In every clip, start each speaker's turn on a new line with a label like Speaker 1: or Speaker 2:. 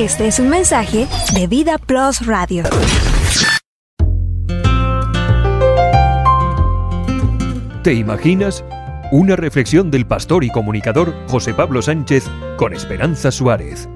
Speaker 1: Este es un mensaje de Vida Plus Radio.
Speaker 2: ¿Te imaginas? Una reflexión del pastor y comunicador José Pablo Sánchez con Esperanza Suárez.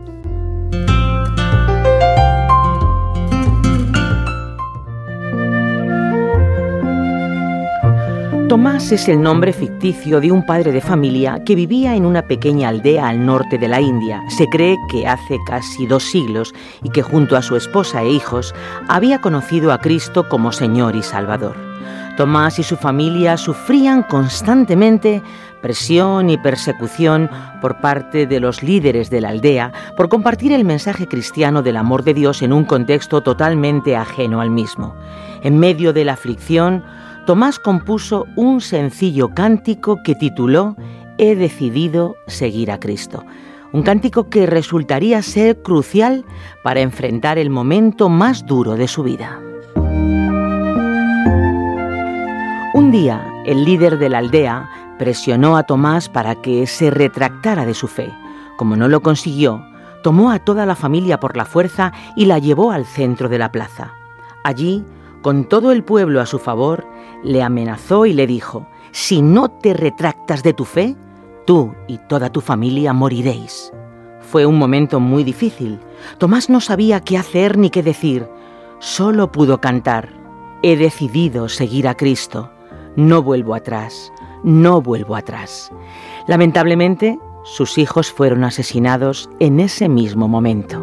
Speaker 3: Tomás es el nombre ficticio de un padre de familia que vivía en una pequeña aldea al norte de la India. Se cree que hace casi 2 siglos y que junto a su esposa e hijos había conocido a Cristo como Señor y Salvador. Tomás y su familia sufrían constantemente presión y persecución por parte de los líderes de la aldea por compartir el mensaje cristiano del amor de Dios en un contexto totalmente ajeno al mismo. En medio de la aflicción, Tomás compuso un sencillo cántico que tituló «He decidido seguir a Cristo». Un cántico que resultaría ser crucial para enfrentar el momento más duro de su vida. Un día, el líder de la aldea presionó a Tomás para que se retractara de su fe. Como no lo consiguió, tomó a toda la familia por la fuerza y la llevó al centro de la plaza. Allí, con todo el pueblo a su favor, le amenazó y le dijo: «Si no te retractas de tu fe, tú y toda tu familia moriréis». Fue un momento muy difícil. Tomás no sabía qué hacer ni qué decir. Solo pudo cantar: «He decidido seguir a Cristo. No vuelvo atrás, no vuelvo atrás». Lamentablemente, sus hijos fueron asesinados en ese mismo momento.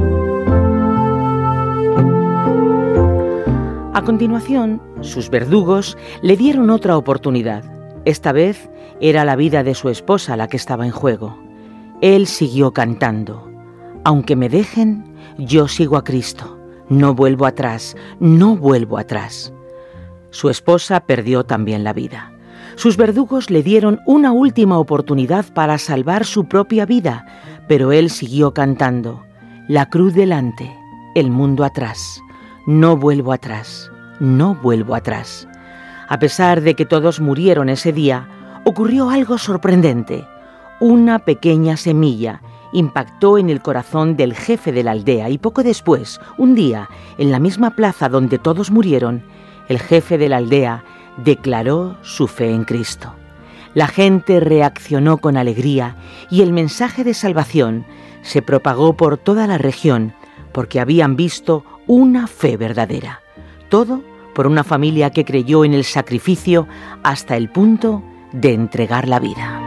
Speaker 3: A continuación, sus verdugos le dieron otra oportunidad. Esta vez era la vida de su esposa la que estaba en juego. Él siguió cantando: «Aunque me dejen, yo sigo a Cristo. No vuelvo atrás, no vuelvo atrás». Su esposa perdió también la vida. Sus verdugos le dieron una última oportunidad para salvar su propia vida, pero él siguió cantando: «La cruz delante, el mundo atrás. No vuelvo atrás, no vuelvo atrás». A pesar de que todos murieron ese día, ocurrió algo sorprendente. Una pequeña semilla impactó en el corazón del jefe de la aldea y poco después, un día, en la misma plaza donde todos murieron, el jefe de la aldea declaró su fe en Cristo. La gente reaccionó con alegría y el mensaje de salvación se propagó por toda la región porque habían visto una fe verdadera. Todo por una familia que creyó en el sacrificio hasta el punto de entregar la vida.